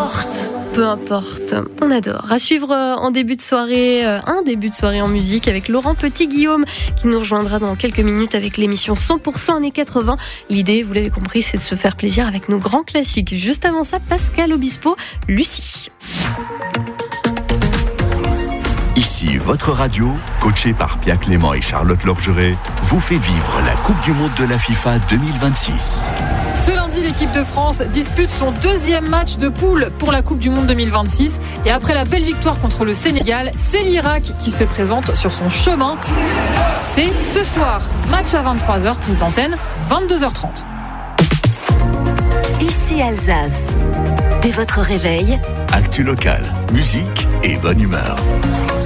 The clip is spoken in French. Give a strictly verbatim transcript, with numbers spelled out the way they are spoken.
importe. Peu importe, on adore. À suivre en début de soirée, un début de soirée en musique avec Laurent Petit-Guillaume qui nous rejoindra dans quelques minutes avec l'émission cent pour cent années quatre-vingts. L'idée, vous l'avez compris, c'est de se faire plaisir avec nos grands classiques. Juste avant ça, Pascal Obispo, Lucie. Ici, votre radio, coachée par Pia Clément et Charlotte Lorgeret, vous fait vivre la Coupe du Monde de la FIFA deux mille vingt-six. Ce lundi, l'équipe de France dispute son deuxième match de poule pour la Coupe du Monde deux mille vingt-six. Et après la belle victoire contre le Sénégal, c'est l'Irak qui se présente sur son chemin. C'est ce soir, match à vingt-trois heures, prise d'antenne, vingt-deux heures trente. Ici Alsace. Dès votre réveil, Actu local, musique et bonne humeur.